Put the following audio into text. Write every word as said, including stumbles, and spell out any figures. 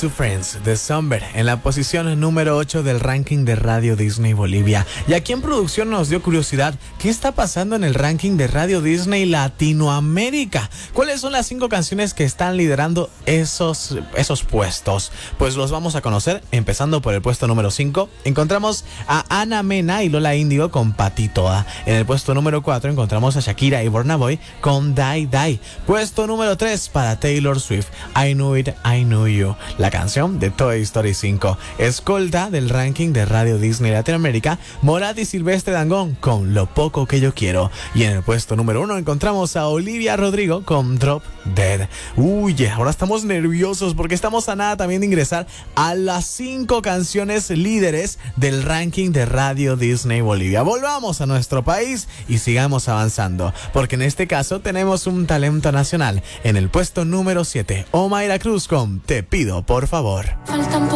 Two Friends de Somber en la posición número ocho del ranking de Radio Disney Bolivia. Y aquí en producción nos dio curiosidad, ¿qué está pasando en el ranking de Radio Disney Latinoamérica? ¿Cuáles son las cinco canciones que están liderando esos, esos puestos? Pues los vamos a conocer, empezando por el puesto número cinco. Encontramos a Ana Mena y Lola Índigo con Patitoa. En el puesto número cuatro encontramos a Shakira y Burna Boy con Die Die. Puesto número tres para Taylor Swift, I Knew It, I Knew You, la canción de Toy Story cinco. Escolta del ranking de Radio Disney Latinoamérica, Morat y Silvestre Dangond con Lo Poco Que Yo Quiero. Y en el puesto número uno encontramos a Olivia Rodrigo con Drop Dead. Uy, ahora estamos nerviosos porque estamos a nada también de ingresar a las cinco canciones líderes del ranking de Radio Disney Bolivia. Volvamos a nuestro país y sigamos avanzando, porque en este caso tenemos un talento nacional. En el puesto número siete, Omaira Cruz con Te Pido Por Favor. Faltan